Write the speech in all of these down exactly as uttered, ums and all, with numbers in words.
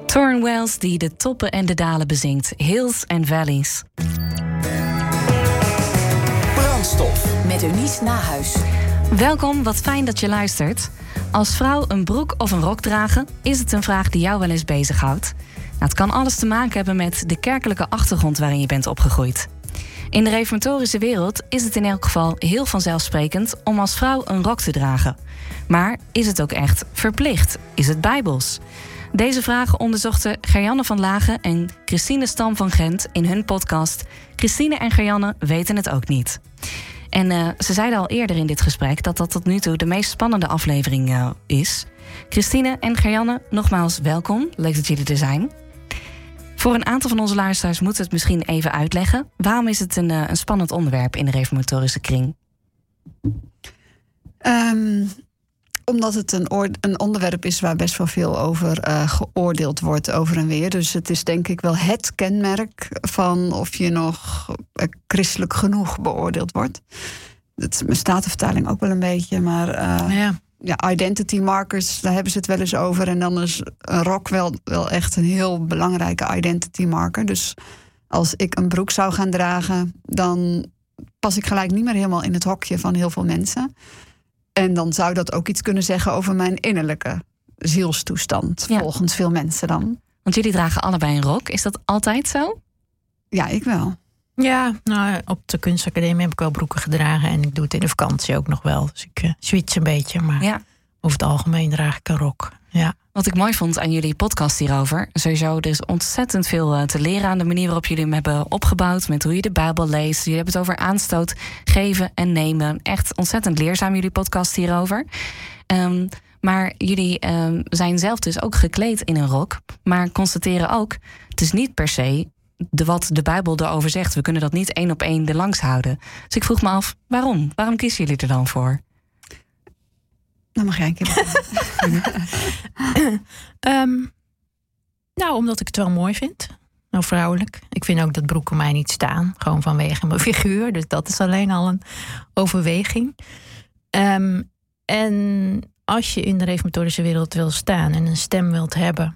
Tauren Wells die de toppen en de dalen bezingt. Hills and Valleys. Brandstof met Eunice Nahuis. Welkom, wat fijn dat je luistert. Als vrouw een broek of een rok dragen, is het een vraag die jou wel eens bezighoudt. Nou, het kan alles te maken hebben met de kerkelijke achtergrond waarin je bent opgegroeid. In de reformatorische wereld is het in elk geval heel vanzelfsprekend om als vrouw een rok te dragen. Maar is het ook echt verplicht? Is het bijbels? Deze vragen onderzochten Gerjanne van Lagen en Christine Stam van Gent in hun podcast Christine en Gerjanne weten het ook niet. En uh, ze zeiden al eerder in dit gesprek dat dat tot nu toe de meest spannende aflevering uh, is. Christine en Gerjanne, nogmaals welkom. Leuk dat jullie er zijn. Voor een aantal van onze luisteraars moeten we het misschien even uitleggen. Waarom is het een, uh, een spannend onderwerp in de reformatorische kring? Um, omdat het een, oor- een onderwerp is waar best wel veel over uh, geoordeeld wordt over en weer. Dus het is denk ik wel het kenmerk van of je nog uh, christelijk genoeg beoordeeld wordt. Dat is Statenvertaling ook wel een beetje, maar uh, ja. Ja, identity markers, daar hebben ze het wel eens over. En dan is een rok wel, wel echt een heel belangrijke identity marker. Dus als ik een broek zou gaan dragen, dan pas ik gelijk niet meer helemaal in het hokje van heel veel mensen. En dan zou dat ook iets kunnen zeggen over mijn innerlijke zielstoestand, ja. Volgens veel mensen dan. Want jullie dragen allebei een rok. Is dat altijd zo? Ja, ik wel. Ja, nou, op de kunstacademie heb ik wel broeken gedragen. En ik doe het in de vakantie ook nog wel. Dus ik uh, switch een beetje. Maar ja. Over het algemeen draag ik een rok. Ja. Wat ik mooi vond aan jullie podcast hierover. Sowieso, er is ontzettend veel uh, te leren aan de manier waarop jullie hem hebben opgebouwd. Met hoe je de Bijbel leest. Jullie hebben het over aanstoot, geven en nemen. Echt ontzettend leerzaam, jullie podcast hierover. Um, maar jullie um, zijn zelf dus ook gekleed in een rok. Maar constateren ook, het is niet per se de wat de Bijbel erover zegt. We kunnen dat niet één op één erlangs houden. Dus ik vroeg me af, waarom? Waarom kiezen jullie er dan voor? Nou, mag jij een keer um, Nou, omdat ik het wel mooi vind. Nou, vrouwelijk. Ik vind ook dat broeken mij niet staan. Gewoon vanwege mijn figuur. Dus dat is alleen al een overweging. Um, en als je in de reformatorische wereld wil staan en een stem wilt hebben,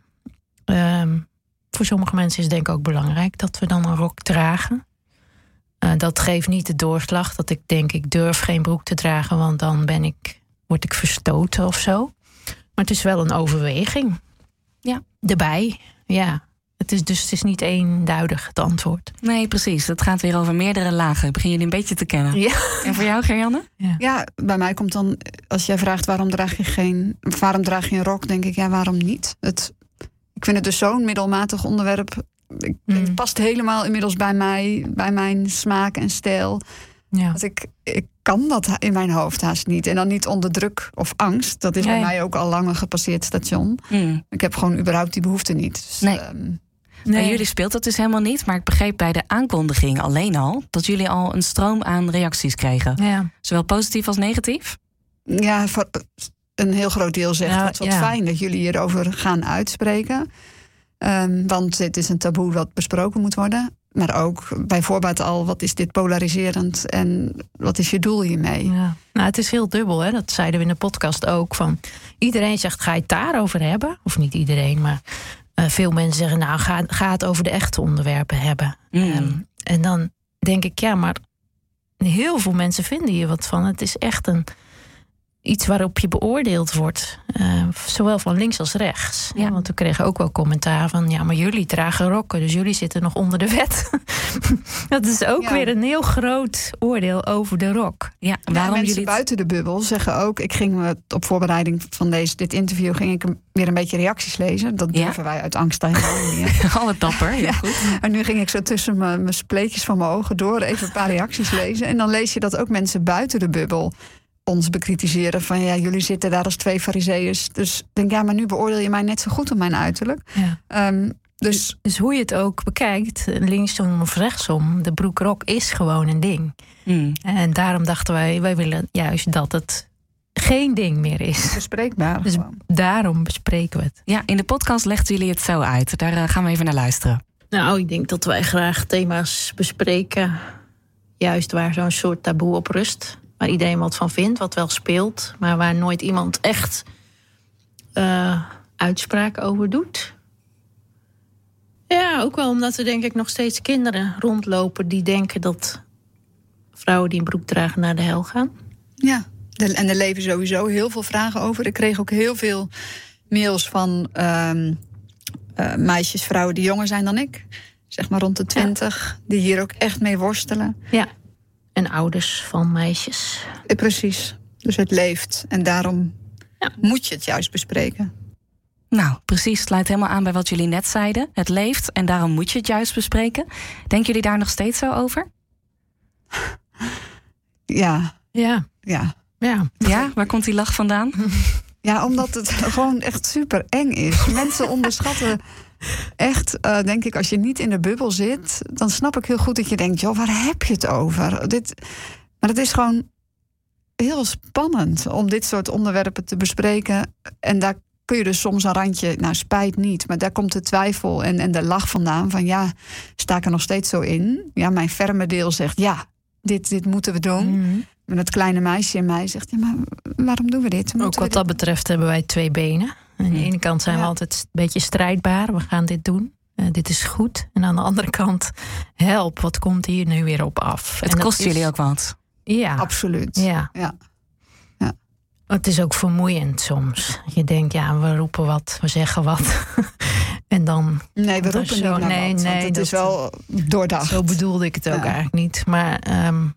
Um, voor sommige mensen is het denk ik ook belangrijk dat we dan een rok dragen. Uh, dat geeft niet de doorslag dat ik denk ik durf geen broek te dragen, want dan ben ik, word ik verstoten of zo. Maar het is wel een overweging. Ja. Erbij, ja. Het is dus het is niet eenduidig het antwoord. Nee, precies. Het gaat weer over meerdere lagen. Begin jullie een beetje te kennen. Ja. En voor jou, Gerjanne? Ja. ja, bij mij komt dan, als jij vraagt waarom draag je geen, waarom draag je een rok, denk ik, ja, waarom niet? Het Ik vind het dus zo'n middelmatig onderwerp. Ik, mm. Het past helemaal inmiddels bij mij, bij mijn smaak en stijl. Ja. Dat ik, ik kan dat in mijn hoofd haast niet. En dan niet onder druk of angst. Dat is nee. bij mij ook al lang een gepasseerd station. Mm. Ik heb gewoon überhaupt die behoefte niet. Dus, nee. Um, nee. Bij jullie speelt dat dus helemaal niet. Maar ik begreep bij de aankondiging alleen al dat jullie al een stroom aan reacties kregen. Ja. Zowel positief als negatief? Ja, voor, een heel groot deel zegt, ja, het is wat ja. fijn dat jullie hierover gaan uitspreken. Um, want dit is een taboe wat besproken moet worden. Maar ook bij voorbaat al, wat is dit polariserend en wat is je doel hiermee? Ja. Nou, het is heel dubbel, hè? Dat zeiden we in de podcast ook. Van iedereen zegt, ga je het daarover hebben? Of niet iedereen, maar uh, veel mensen zeggen, nou, ga, ga het over de echte onderwerpen hebben. Mm. Um, en dan denk ik, ja, maar heel veel mensen vinden hier wat van. Het is echt een iets waarop je beoordeeld wordt. Uh, zowel van links als rechts. Ja. Ja, want we kregen ook wel commentaar van, ja, maar jullie dragen rokken, dus jullie zitten nog onder de wet. Dat is ook ja. weer een heel groot oordeel over de rok. Ja, ja, waarom mensen jullie buiten de bubbel zeggen ook, ik ging op voorbereiding van deze, dit interview ging ik weer een beetje reacties lezen. Dat durven ja. wij uit angst helemaal niet. Alle dapper, ja, ja. Goed. En nu ging ik zo tussen mijn, mijn spleetjes van mijn ogen door even een paar reacties lezen. En dan lees je dat ook mensen buiten de bubbel ons bekritiseren van, ja, jullie zitten daar als twee farizeeërs. Dus ik denk, ja, maar nu beoordeel je mij net zo goed op mijn uiterlijk. Ja. Um, dus, dus hoe je het ook bekijkt, linksom of rechtsom, de broekrok is gewoon een ding. Mm. En daarom dachten wij, wij willen juist dat het geen ding meer is. Bespreekbaar. Dus gewoon. Daarom bespreken we het. Ja, in de podcast legden jullie het zo uit. Daar uh, gaan we even naar luisteren. Nou, ik denk dat wij graag thema's bespreken, juist waar zo'n soort taboe op rust. Waar iedereen wat van vindt, wat wel speelt, maar waar nooit iemand echt uh, uitspraak over doet. Ja, ook wel omdat er denk ik nog steeds kinderen rondlopen die denken dat vrouwen die een broek dragen naar de hel gaan. Ja, de, en er leven sowieso heel veel vragen over. Ik kreeg ook heel veel mails van um, uh, meisjes, vrouwen die jonger zijn dan ik. Zeg maar rond de twintig, ja. Die hier ook echt mee worstelen. Ja, en ouders van meisjes. Eh, precies, dus het leeft. En daarom ja. moet je het juist bespreken. Nou, precies, sluit helemaal aan bij wat jullie net zeiden. Het leeft en daarom moet je het juist bespreken. Denken jullie daar nog steeds zo over? Ja. Ja. Ja. Ja. Ja, waar komt die lach vandaan? Ja, omdat het gewoon echt super eng is. Mensen onderschatten echt, uh, denk ik, als je niet in de bubbel zit, dan snap ik heel goed dat je denkt, joh, waar heb je het over? Dit, maar het is gewoon heel spannend om dit soort onderwerpen te bespreken. En daar kun je dus soms een randje, nou spijt niet, maar daar komt de twijfel en, en de lach vandaan van ja, sta ik er nog steeds zo in? Ja, mijn ferme deel zegt ja, dit, dit moeten we doen. Mm-hmm. Maar dat kleine meisje in mij zegt, ja, maar waarom doen we dit? Moeten Ook wat we dat dit... betreft hebben wij twee benen. Aan de ene kant zijn ja. we altijd een beetje strijdbaar. We gaan dit doen. Uh, dit is goed. En aan de andere kant, help, wat komt hier nu weer op af? Het kost is... jullie ook wat. Ja. Absoluut. Ja. Ja. Ja. Het is ook vermoeiend soms. Je denkt, ja, we roepen wat, we zeggen wat. En dan... Nee, we roepen zo, niet naar nee, wat, nee, want het dat, is wel doordacht. Zo bedoelde ik het ook ja. eigenlijk niet. Maar um,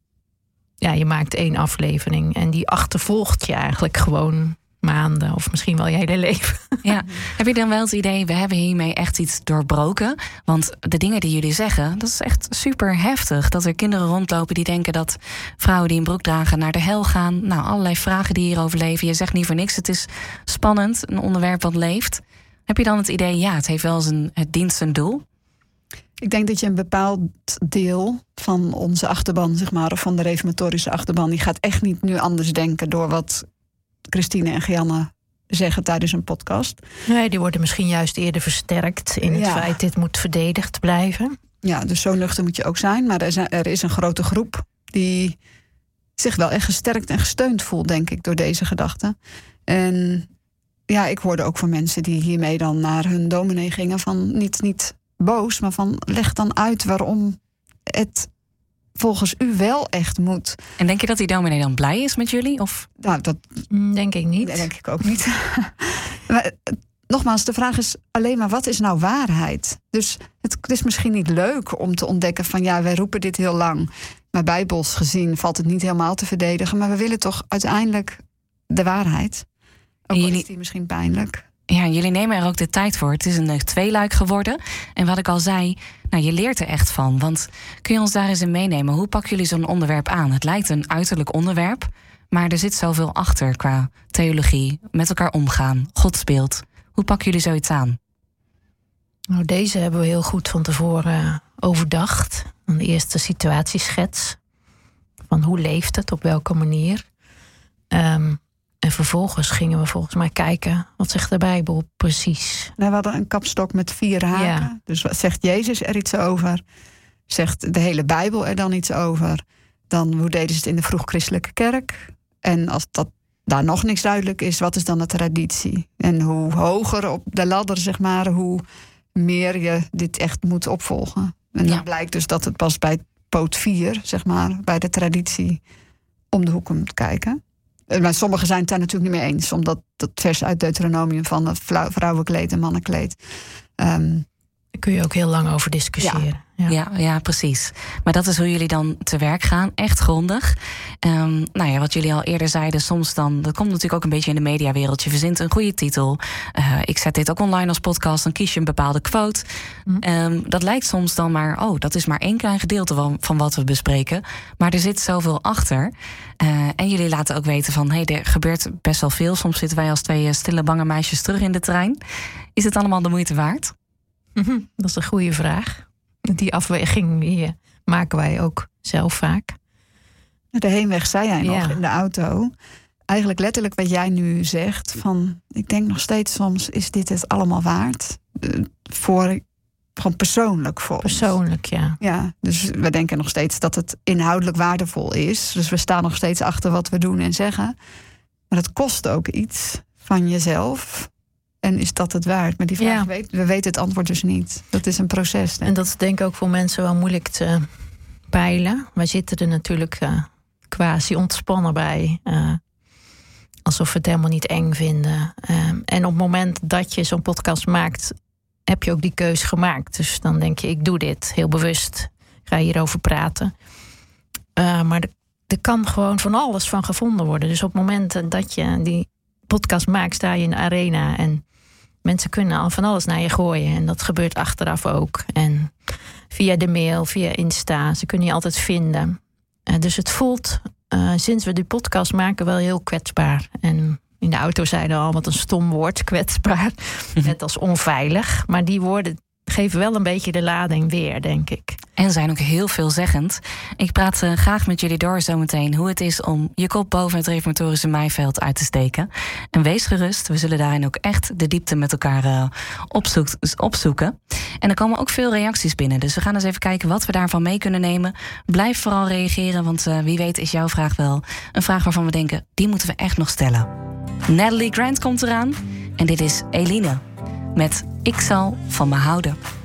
ja, je maakt één aflevering en die achtervolgt je eigenlijk gewoon maanden of misschien wel je hele leven. Ja. Heb je dan wel het idee, we hebben hiermee echt iets doorbroken? Want de dingen die jullie zeggen, dat is echt super heftig. Dat er kinderen rondlopen die denken dat vrouwen die een broek dragen naar de hel gaan. Nou, allerlei vragen die hierover leven. Je zegt niet voor niks, het is spannend, een onderwerp wat leeft. Heb je dan het idee, ja, het heeft wel zijn, het dient zijn doel? Ik denk dat je een bepaald deel van onze achterban, zeg maar, of van de reformatorische achterban, die gaat echt niet nu anders denken door wat Christine en Gianne zeggen tijdens een podcast. Nee, die worden misschien juist eerder versterkt in het ja. feit dit moet verdedigd blijven. Ja, dus zo nuchter moet je ook zijn. Maar er is, er is een grote groep die zich wel echt gesterkt en gesteund voelt, denk ik, door deze gedachten. En ja, ik hoorde ook van mensen die hiermee dan naar hun dominee gingen van niet, niet boos, maar van leg dan uit waarom het volgens u wel echt moet. En denk je dat die dominee dan blij is met jullie? Of? Nou, dat denk ik niet. Nee, denk ik ook niet. Maar nogmaals, de vraag is alleen maar wat is nou waarheid? Dus het, het is misschien niet leuk om te ontdekken van ja, wij roepen dit heel lang. Maar bijbels gezien valt het niet helemaal te verdedigen. Maar we willen toch uiteindelijk de waarheid. Ook al is die misschien pijnlijk. Ja, jullie nemen er ook de tijd voor. Het is een tweeluik geworden. En wat ik al zei, nou, je leert er echt van. Want kun je ons daar eens in meenemen? Hoe pakken jullie zo'n onderwerp aan? Het lijkt een uiterlijk onderwerp, maar er zit zoveel achter qua theologie, met elkaar omgaan, godsbeeld. Hoe pakken jullie zoiets aan? Nou, deze hebben we heel goed van tevoren overdacht. De eerste situatieschets. Van hoe leeft het, op welke manier. Um, En vervolgens gingen we volgens mij kijken, wat zegt de Bijbel precies? We hadden een kapstok met vier haken. Ja. Dus wat zegt Jezus er iets over? Zegt de hele Bijbel er dan iets over? Dan hoe deden ze het in de vroeg-christelijke kerk? En als dat daar nog niks duidelijk is, wat is dan de traditie? En hoe hoger op de ladder, zeg maar, hoe meer je dit echt moet opvolgen. En dan ja. blijkt dus dat het pas bij poot vier, zeg maar, bij de traditie om de hoek komt kijken. Maar sommigen zijn het daar natuurlijk niet mee eens. Omdat dat vers uit Deuteronomium van het vrouwenkleed en mannenkleed. Um, Daar kun je ook heel lang over discussiëren. Ja. Ja. Ja, ja, precies. Maar dat is hoe jullie dan te werk gaan. Echt grondig. Um, nou ja, wat jullie al eerder zeiden, soms dan, dat komt natuurlijk ook een beetje in de mediawereld. Je verzint een goede titel. Uh, ik zet dit ook online als podcast. Dan kies je een bepaalde quote. Mm. Um, dat lijkt soms dan maar, oh, dat is maar één klein gedeelte van, van wat we bespreken. Maar er zit zoveel achter. Uh, en jullie laten ook weten van, hé, hey, er gebeurt best wel veel. Soms zitten wij als twee stille bange meisjes terug in de trein. Is het allemaal de moeite waard? Mm-hmm, dat is een goede vraag. Die afweging die maken wij ook zelf vaak. De heenweg zei jij nog ja. in de auto. Eigenlijk letterlijk wat jij nu zegt. Van, ik denk nog steeds soms, is dit het allemaal waard? Uh, voor, gewoon persoonlijk voor Persoonlijk, ons. ja. Ja, dus we denken nog steeds dat het inhoudelijk waardevol is. Dus we staan nog steeds achter wat we doen en zeggen. Maar het kost ook iets van jezelf. En is dat het waard? Maar die vraag, Ja. weet, we weten het antwoord dus niet. Dat is een proces. En dat is denk ik ook voor mensen wel moeilijk te peilen. Wij zitten er natuurlijk uh, quasi ontspannen bij. Uh, alsof we het helemaal niet eng vinden. Uh, en op het moment dat je zo'n podcast maakt, heb je ook die keus gemaakt. Dus dan denk je, ik doe dit heel bewust. Ik ga hierover praten. Uh, maar er, er kan gewoon van alles van gevonden worden. Dus op het moment dat je die podcast maakt, sta je in de arena en mensen kunnen al van alles naar je gooien. En dat gebeurt achteraf ook. En via de mail, via Insta. Ze kunnen je altijd vinden. Uh, dus het voelt, uh, sinds we die podcast maken, wel heel kwetsbaar. En in de auto zeiden we al, wat een stom woord, kwetsbaar. Net als onveilig. Maar die woorden geven wel een beetje de lading weer, denk ik. En zijn ook heel veelzeggend. Ik praat uh, graag met jullie door zometeen hoe het is om je kop boven het reformatorische maaiveld uit te steken. En wees gerust, we zullen daarin ook echt de diepte met elkaar uh, opzoek, opzoeken. En er komen ook veel reacties binnen. Dus we gaan eens even kijken wat we daarvan mee kunnen nemen. Blijf vooral reageren, want uh, wie weet is jouw vraag wel een vraag waarvan we denken, die moeten we echt nog stellen. Natalie Grant komt eraan. En dit is Eline met Ik zal van me houden.